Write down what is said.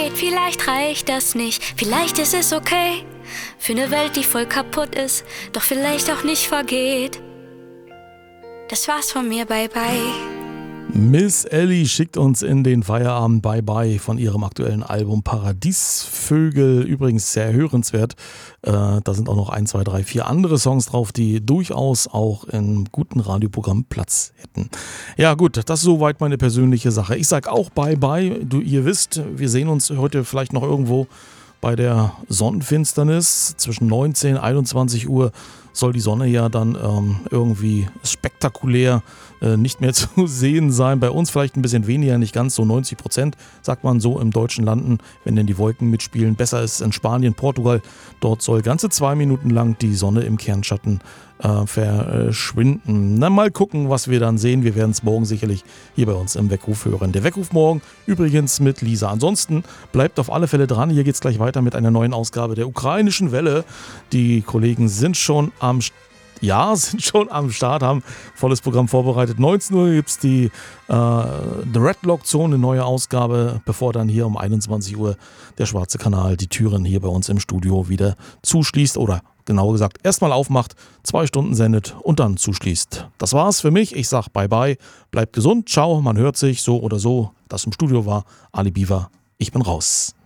Vielleicht reicht das nicht, vielleicht ist es okay. Für eine Welt, die voll kaputt ist, doch vielleicht auch nicht vergeht. Das war's von mir, bye bye. Miss Ellie schickt uns in den Feierabend Bye Bye von ihrem aktuellen Album Paradiesvögel. Übrigens sehr hörenswert. Da sind auch noch 1, 2, 3, 4 andere Songs drauf, die durchaus auch in guten Radioprogrammen Platz hätten. Ja gut, das ist soweit meine persönliche Sache. Ich sag auch Bye Bye. Ihr wisst, wir sehen uns heute vielleicht noch irgendwo bei der Sonnenfinsternis. Zwischen 19 und 21 Uhr soll die Sonne ja dann irgendwie spektakulär nicht mehr zu sehen sein. Bei uns vielleicht ein bisschen weniger, nicht ganz so 90%, sagt man so im deutschen Landen, wenn denn die Wolken mitspielen. Besser ist es in Spanien, Portugal. Dort soll ganze 2 Minuten lang die Sonne im Kernschatten verschwinden. Na, mal gucken, was wir dann sehen. Wir werden es morgen sicherlich hier bei uns im Weckruf hören. Der Weckruf morgen übrigens mit Lisa. Ansonsten bleibt auf alle Fälle dran. Hier geht es gleich weiter mit einer neuen Ausgabe der Ukrainischen Welle. Die Kollegen sind schon am Start, haben volles Programm vorbereitet. 19 Uhr gibt es die The Redlock Zone, eine neue Ausgabe, bevor dann hier um 21 Uhr der Schwarze Kanal die Türen hier bei uns im Studio wieder zuschließt oder genauer gesagt erstmal aufmacht, 2 Stunden sendet und dann zuschließt. Das war's für mich. Ich sag bye bye, bleibt gesund, ciao, man hört sich so oder so. Das im Studio war Ali Biwa. Ich bin raus.